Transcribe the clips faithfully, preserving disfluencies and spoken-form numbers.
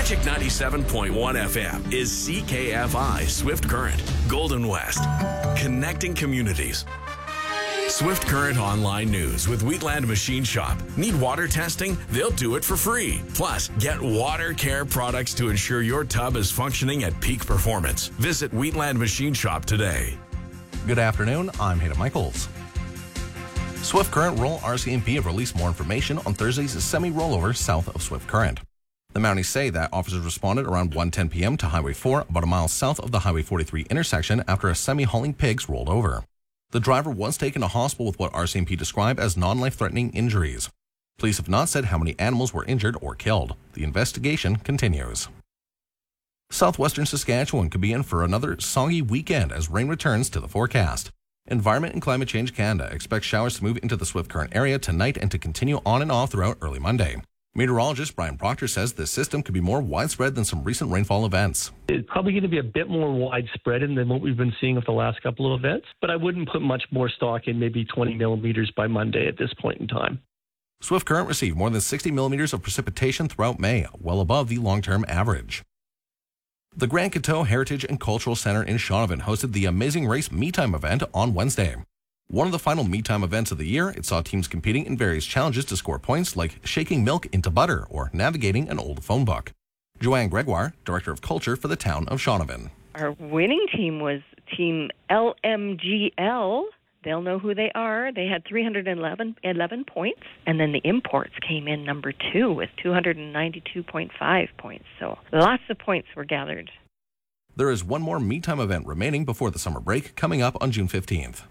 Magic ninety-seven point one F M is C K F I Swift Current, Golden West, connecting communities. Swift Current Online News with Wheatland Machine Shop. Need water testing? They'll do it for free. Plus, get water care products to ensure your tub is functioning at peak performance. Visit Wheatland Machine Shop today. Good afternoon, I'm Hayden Michaels. Swift Current Rural R C M P have released more information on Thursday's semi-rollover south of Swift Current. The Mounties say that officers responded around one ten p.m. to Highway four, about a mile south of the Highway forty-three intersection after a semi-hauling pigs rolled over. The driver was taken to hospital with what R C M P described as non-life-threatening injuries. Police have not said how many animals were injured or killed. The investigation continues. Southwestern Saskatchewan could be in for another soggy weekend as rain returns to the forecast. Environment and Climate Change Canada expects showers to move into the Swift Current area tonight and to continue on and off throughout early Monday. Meteorologist Brian Proctor says this system could be more widespread than some recent rainfall events. It's probably going to be a bit more widespread than what we've been seeing with the last couple of events, but I wouldn't put much more stock in maybe twenty millimeters by Monday at this point in time. Swift Current received more than sixty millimeters of precipitation throughout May, well above the long-term average. The Grand Coteau Heritage and Cultural Center in Shaunavon hosted the Amazing Race Me Time event on Wednesday. One of the final Me Time events of the year, it saw teams competing in various challenges to score points like shaking milk into butter or navigating an old phone book. Joanne Gregoire, Director of Culture for the town of Shaunavon. Our winning team was Team L M G L. They'll know who they are. They had three hundred eleven, eleven points. And then the imports came in number two with two hundred ninety-two point five points. So lots of points were gathered. There is one more Me Time event remaining before the summer break coming up on June fifteenth.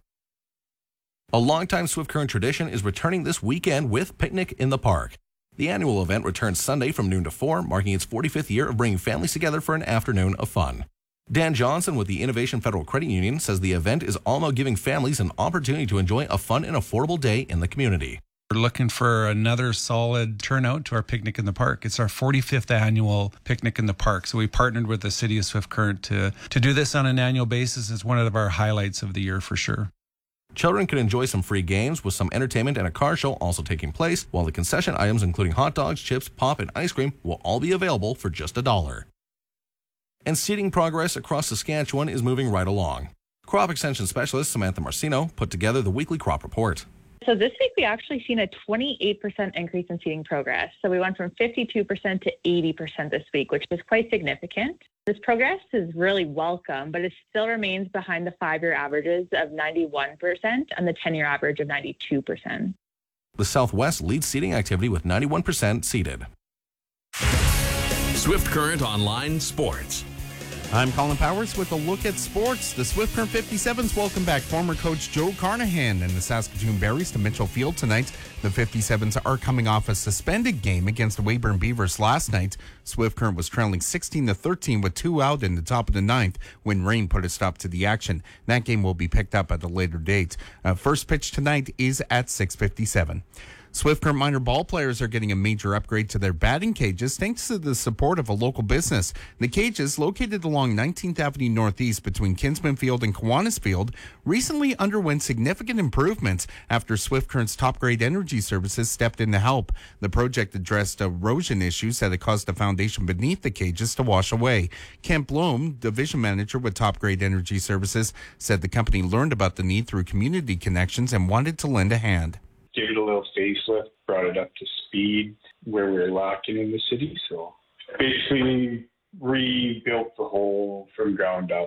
A longtime Swift Current tradition is returning this weekend with Picnic in the Park. The annual event returns Sunday from noon to four, marking its forty-fifth year of bringing families together for an afternoon of fun. Dan Johnson with the Innovation Federal Credit Union says the event is all about giving families an opportunity to enjoy a fun and affordable day in the community. We're looking for another solid turnout to our Picnic in the Park. It's our forty-fifth annual Picnic in the Park. So we partnered with the City of Swift Current to, to do this on an annual basis. It's one of our highlights of the year for sure. Children can enjoy some free games with some entertainment and a car show also taking place, while the concession items including hot dogs, chips, pop, and ice cream will all be available for just a dollar. And seeding progress across Saskatchewan is moving right along. Crop Extension Specialist Samantha Marcino put together the weekly crop report. So this week we actually seen a twenty-eight percent increase in seeding progress. So we went from fifty-two percent to eighty percent this week, which is quite significant. This progress is really welcome, but it still remains behind the five-year averages of ninety-one percent and the ten-year average of ninety-two percent. The Southwest leads seeding activity with ninety-one percent seeded. Swift Current Online Sports. I'm Colin Powers with a look at sports. The Swift Current fifty-sevens welcome back former coach Joe Carnahan and the Saskatoon Berries to Mitchell Field tonight. The fifty-sevens are coming off a suspended game against the Weyburn Beavers last night. Swift Current was trailing sixteen to thirteen with two out in the top of the ninth when rain put a stop to the action. That game will be picked up at a later date. Uh, first pitch tonight is at six fifty-seven. Swift Current minor ball players are getting a major upgrade to their batting cages thanks to the support of a local business. The cages, located along nineteenth Avenue Northeast between Kinsman Field and Kiwanis Field, recently underwent significant improvements after Swift Current's top-grade energy services stepped in to help. The project addressed erosion issues that had caused the foundation beneath the cages to wash away. Kent Bloom, division manager with Top Grade Energy Services, said the company learned about the need through community connections and wanted to lend a hand. Gave it a little facelift, brought it up to speed where we were lacking in the city. So basically rebuilt the whole from ground up.